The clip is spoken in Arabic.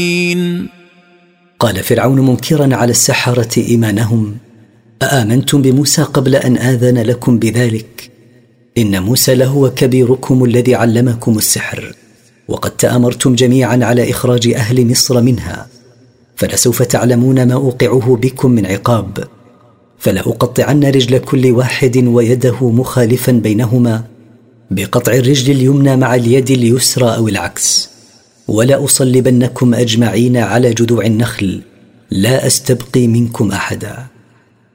قال فرعون منكرا على السحرة إيمانهم: أآمنتم بموسى قبل أن آذن لكم بذلك؟ إن موسى لهو كبيركم الذي علمكم السحر، وقد تآمرتم جميعا على إخراج أهل مصر منها، فلسوف تعلمون ما أوقعه بكم من عقاب. فلأقطعن رجل كل واحد ويده مخالفا بينهما بقطع الرجل اليمنى مع اليد اليسرى أو العكس، ولأصلبنكم أجمعين على جذوع النخل، لا أستبقي منكم أحدا.